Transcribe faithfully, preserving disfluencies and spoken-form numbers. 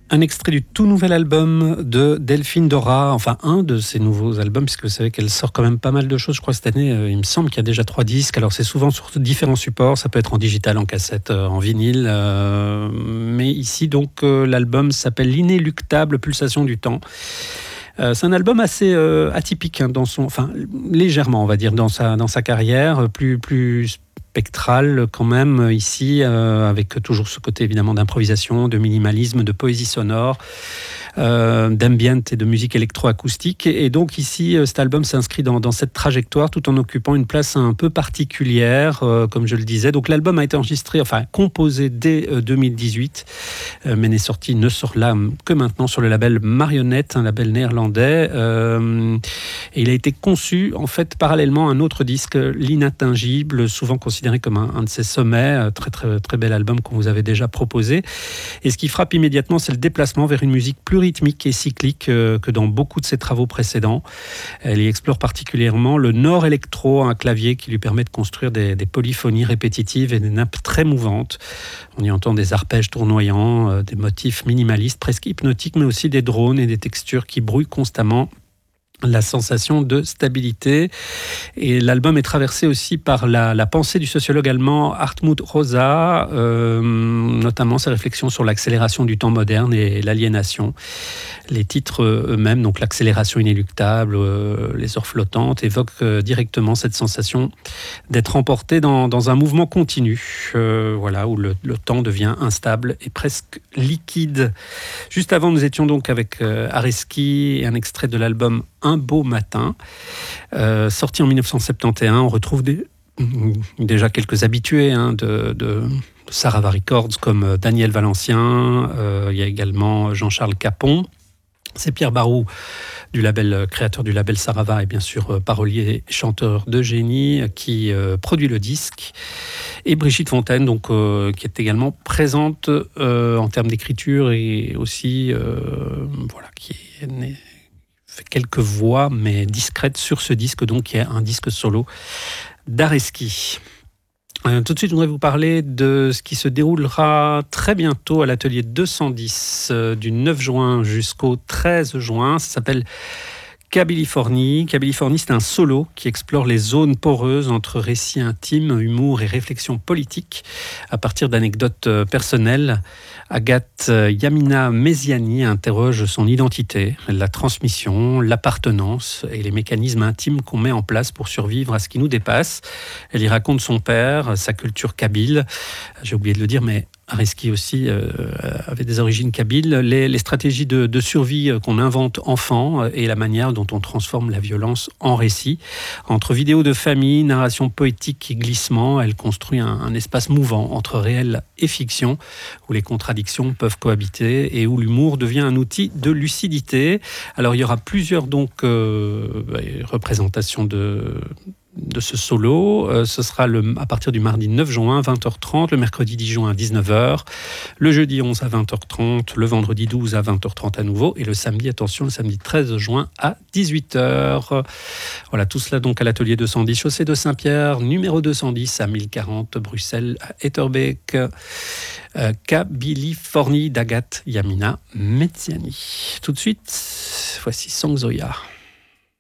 Un extrait du tout nouvel album de Delphine Dora, enfin un de ses nouveaux albums, puisque vous savez qu'elle sort quand même pas mal de choses. Je crois que cette année, euh, il me semble qu'il y a déjà trois disques. Alors c'est souvent sur différents supports, ça peut être en digital, en cassette, euh, en vinyle. Euh, mais ici, donc, euh, l'album s'appelle L'inéluctable pulsation du temps. Euh, c'est un album assez euh, atypique, hein, dans son, enfin légèrement, on va dire, dans sa, dans sa carrière, plus, plus spectral quand même ici, euh, avec toujours ce côté évidemment d'improvisation, de minimalisme, de poésie sonore, euh, d'ambient et de musique électroacoustique. Et donc ici, cet album s'inscrit dans, dans cette trajectoire tout en occupant une place un peu particulière, euh, comme je le disais. Donc l'album a été enregistré, enfin composé dès euh, deux mille dix-huit, euh, mais n'est sorti, ne sort là que maintenant sur le label Marionnette, un label néerlandais. Euh, et il a été conçu en fait parallèlement à un autre disque, L'Inattingible, souvent considéré comme un, un de ses sommets, très, très, très bel album qu'on vous avait déjà proposé. Et ce qui frappe immédiatement, c'est le déplacement vers une musique plus rythmique et cyclique euh, que dans beaucoup de ses travaux précédents. Elle y explore particulièrement le nord électro, un clavier qui lui permet de construire des, des polyphonies répétitives et des nappes très mouvantes. On y entend des arpèges tournoyants, euh, des motifs minimalistes, presque hypnotiques, mais aussi des drones et des textures qui brouillent constamment la sensation de stabilité. Et l'album est traversé aussi par la, la pensée du sociologue allemand Hartmut Rosa, euh, notamment ses réflexions sur l'accélération du temps moderne et l'aliénation. Les titres eux-mêmes, donc l'accélération inéluctable, euh, les heures flottantes, évoquent euh, directement cette sensation d'être emporté dans, dans un mouvement continu, euh, voilà, où le, le temps devient instable et presque liquide. Juste avant, nous étions donc avec euh, Areski et un extrait de l'album Un beau matin, euh, sorti en dix-neuf cent soixante et onze. On retrouve des, déjà quelques habitués hein, de, de Sarava Records comme Daniel Valencien, euh, il y a également Jean-Charles Capon. C'est Pierre Barou, du label, créateur du label Sarava et bien sûr parolier et chanteur de génie qui euh, produit le disque. Et Brigitte Fontaine, donc, euh, qui est également présente euh, en termes d'écriture et aussi euh, voilà, qui est née, fait quelques voix, mais discrètes sur ce disque, donc qui est un disque solo d'Areski. Euh, tout de suite, je voudrais vous parler de ce qui se déroulera très bientôt à l'atelier deux cent dix, euh, du neuf juin jusqu'au treize juin. Ça s'appelle Kabylifornie. Kabylifornie, c'est un solo qui explore les zones poreuses entre récits intimes, humour et réflexion politique à partir d'anecdotes personnelles. Agathe Yamina Mesiani interroge son identité, la transmission, l'appartenance et les mécanismes intimes qu'on met en place pour survivre à ce qui nous dépasse. Elle y raconte son père, sa culture kabyle. J'ai oublié de le dire, mais Areski aussi euh, avait des origines kabyles, les, les stratégies de, de survie qu'on invente enfant et la manière dont on transforme la violence en récit. Entre vidéos de famille, narration poétique et glissement, elle construit un, un espace mouvant entre réel et fiction, où les contradictions peuvent cohabiter et où l'humour devient un outil de lucidité. Alors il y aura plusieurs donc euh, représentations de... de ce solo. Euh, ce sera le, à partir du mardi neuf juin, vingt heures trente, le mercredi dix juin à dix-neuf heures, le jeudi onze à vingt heures trente, le vendredi douze à vingt heures trente à nouveau, et le samedi, attention, le samedi treize juin à dix-huit heures. Voilà, tout cela donc à l'atelier deux cent dix, chaussée de Saint-Pierre, numéro deux cent dix à mille quarante, Bruxelles, à Etterbeek. Euh, Kabylifornie d'Agathe Yamina Mesiani. Tout de suite, voici Song Zoya.